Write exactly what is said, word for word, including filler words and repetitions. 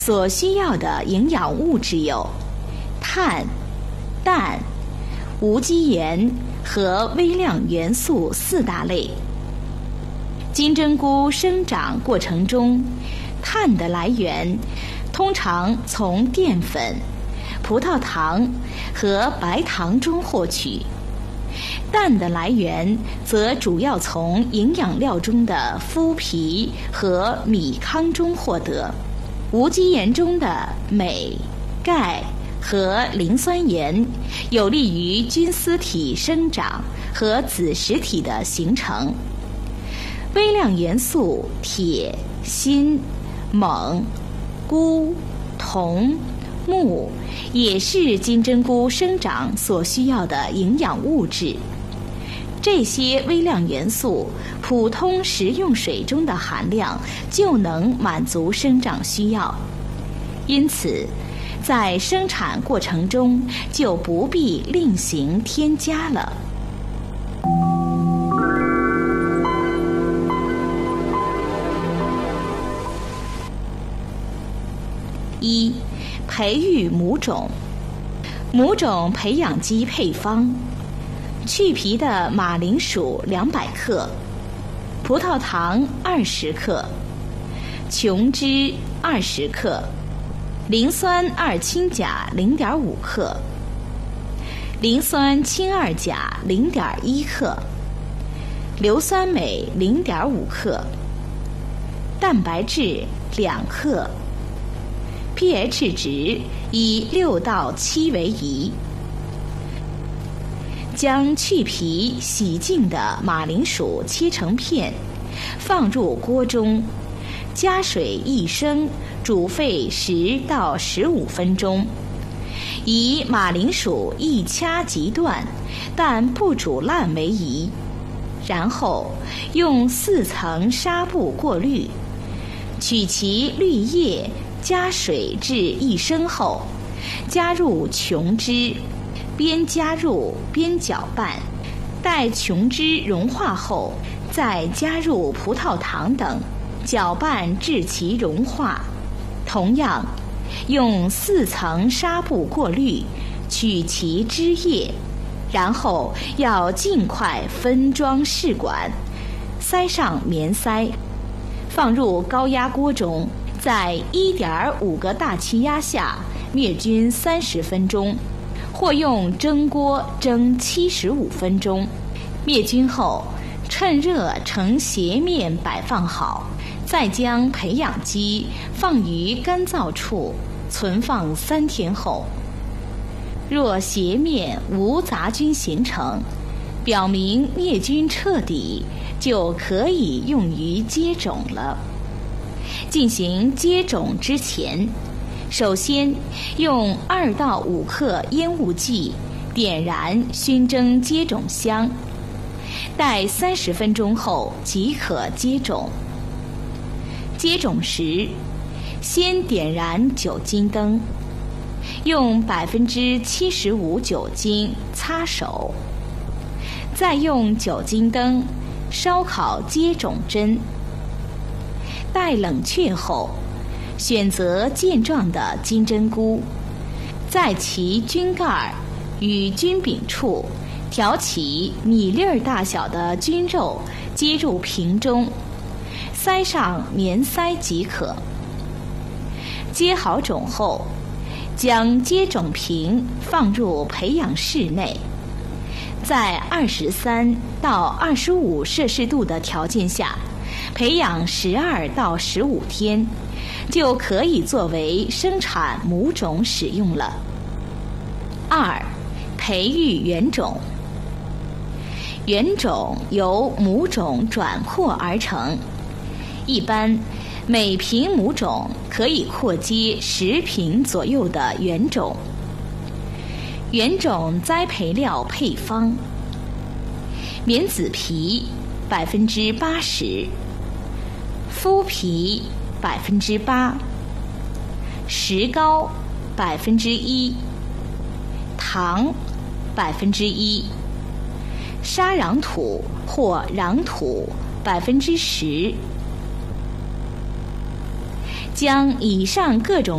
所需要的营养物质有碳、氮、无机盐和微量元素四大类。金针菇生长过程中，碳的来源通常从淀粉、葡萄糖和白糖中获取，氮的来源则主要从营养料中的麸皮和米糠中获得。无机盐中的镁、钙和磷酸盐有利于菌丝体生长和子实体的形成。微量元素铁、锌、锰、钴、铜、钼也是金针菇生长所需要的营养物质。这些微量元素，普通食用水中的含量就能满足生长需要，因此，在生产过程中就不必另行添加了。一、培育母种。母种培养基配方：去皮的马铃薯两百克，葡萄糖二十克，琼脂二十克，磷酸二氢钾零点五克，磷酸氢二钾零点一克，硫酸镁零点五克，蛋白质两克。pH 值以六到七为宜。将去皮洗净的马铃薯切成片，放入锅中，加水一升，煮沸十到十五分钟。以马铃薯一掐即断，但不煮烂为宜。然后用四层纱布过滤，取其绿叶，加水至一升后，加入琼脂，边加入边搅拌，待琼脂融化后，再加入葡萄糖等，搅拌至其融化。同样，用四层纱布过滤，取其汁液，然后要尽快分装试管，塞上棉塞，放入高压锅中，在 一点五 个大气压下灭菌三十分钟。或用蒸锅蒸七十五分钟，灭菌后趁热呈斜面摆放好，再将培养基放于干燥处存放三天后，若斜面无杂菌形成，表明灭菌彻底，就可以用于接种了。进行接种之前，首先用二到五克烟雾剂点燃熏蒸接种箱，待三十分钟后即可接种。接种时，先点燃酒精灯，用百分之七十五酒精擦手，再用酒精灯烧烤接种针。待冷却后，选择健壮的金针菇，在其菌盖与菌柄处挑起米粒儿大小的菌肉，接入瓶中，塞上棉塞即可。接好种后，将接种瓶放入培养室内，在二十三到二十五摄氏度的条件下，培养十二到十五天，就可以作为生产母种使用了。二、培育原种。原种由母种转扩而成，一般每瓶母种可以扩接十瓶左右的原种。原种栽培料配方：棉籽皮百分之八十，麸皮百分之八，石膏百分之一，糖百分之一，沙壤土或壤土百分之十。将以上各种